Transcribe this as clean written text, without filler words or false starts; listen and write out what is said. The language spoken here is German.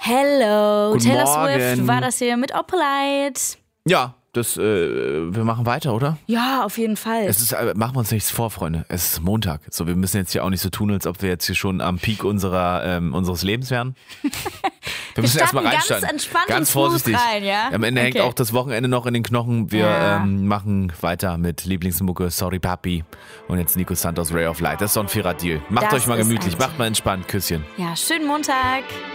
Hello, Guten Taylor Morgen. Swift war das hier mit Opalite. Ja, wir machen weiter, oder? Ja, auf jeden Fall. Machen wir uns nichts vor, Freunde. Es ist Montag. So, wir müssen jetzt hier auch nicht so tun, als ob wir jetzt hier schon am Peak unseres Lebens wären. Wir müssen erstmal reinstarten. Ganz entspannt ganz und smooth vorsichtig. rein, ja? Am Ende hängt auch das Wochenende noch in den Knochen. Wir machen weiter mit Lieblingsmucke Sorry Papi und jetzt Nico Santos Ray of Light. Das ist doch ein fairer Deal. Macht Das euch mal ist gemütlich, ein macht mal entspannt. Küsschen. Ja, schönen Montag.